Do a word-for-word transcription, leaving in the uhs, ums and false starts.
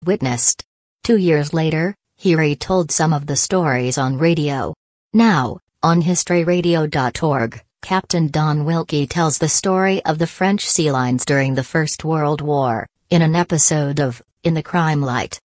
witnessed. Two years later, he retold some of the stories on radio. Now, on history radio dot org, Captain Don Wilkie tells the story of the French sea lines during the First World War, in an episode of In the Crime Light.